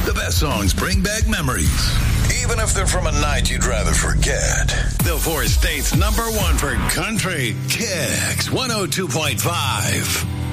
The best songs bring back memories, even if they're from a night you'd rather forget. The four states #1 for country, Kicks 102.5.